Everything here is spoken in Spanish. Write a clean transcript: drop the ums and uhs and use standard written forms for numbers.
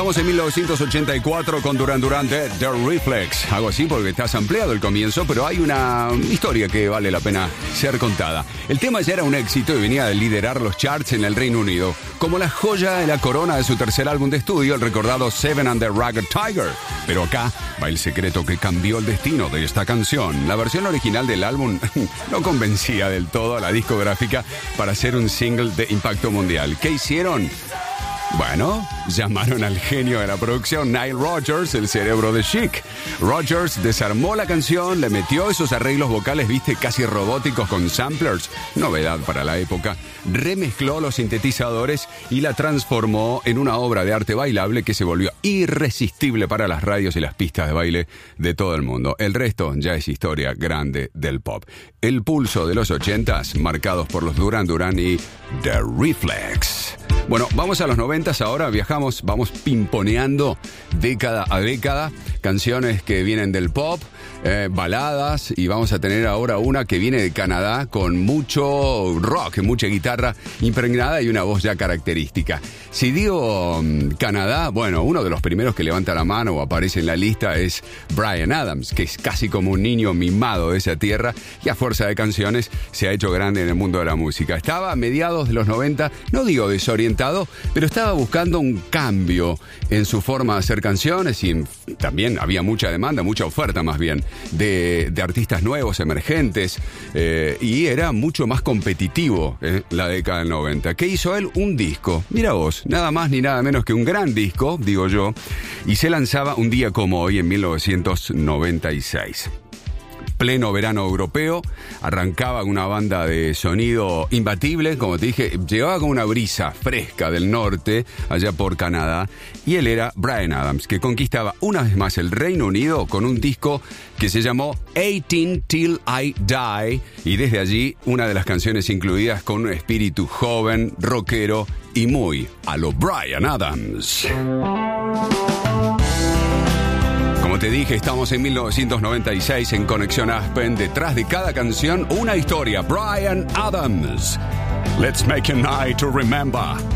Estamos en 1984 con Duran Duran de The Reflex. Hago así porque estás ampliado el comienzo, pero hay una historia que vale la pena ser contada. El tema ya era un éxito y venía de liderar los charts en el Reino Unido, como la joya de la corona de su tercer álbum de estudio, el recordado Seven and the Ragged Tiger. Pero acá va el secreto que cambió el destino de esta canción. La versión original del álbum no convencía del todo a la discográfica para ser un single de impacto mundial. ¿Qué hicieron? Bueno, llamaron al genio de la producción, Nile Rodgers, el cerebro de Chic. Rodgers desarmó la canción, le metió esos arreglos vocales, viste, casi robóticos con samplers, novedad para la época, remezcló los sintetizadores y la transformó en una obra de arte bailable que se volvió irresistible para las radios y las pistas de baile de todo el mundo. El resto ya es historia grande del pop. El pulso de los 80s, marcados por los Duran Duran y The Reflex. Bueno, vamos a los 90s ahora, viajamos, vamos pimponeando década a década, canciones que vienen del pop, baladas, y vamos a tener ahora una que viene de Canadá con mucho rock, mucha guitarra impregnada y una voz ya característica. Si digo Canadá, bueno, uno de los primeros que levanta la mano o aparece en la lista es Bryan Adams, que es casi como un niño mimado de esa tierra y a fuerza de canciones se ha hecho grande en el mundo de la música. Estaba a mediados de los 90, no digo desorientado, pero estaba buscando un cambio en su forma de hacer canciones y también había mucha demanda, mucha oferta más bien, de artistas nuevos, emergentes, y era mucho más competitivo la década del 90. ¿Qué hizo él? Un disco. Mira vos, nada más ni nada menos que un gran disco, digo yo, y se lanzaba un día como hoy en 1996. Pleno verano europeo, arrancaba una banda de sonido imbatible, como te dije, llegaba con una brisa fresca del norte, allá por Canadá, y él era Bryan Adams, que conquistaba una vez más el Reino Unido con un disco que se llamó 18 Till I Die, y desde allí una de las canciones incluidas con un espíritu joven, rockero y muy a lo Bryan Adams. Como te dije, estamos en 1996 en Conexión Aspen. Detrás de cada canción, una historia. Bryan Adams. Let's make a night to remember.